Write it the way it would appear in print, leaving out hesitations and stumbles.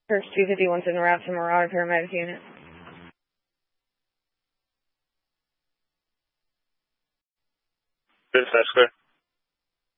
First 251's in route to Marauder paramedic unit. Dispatch clear.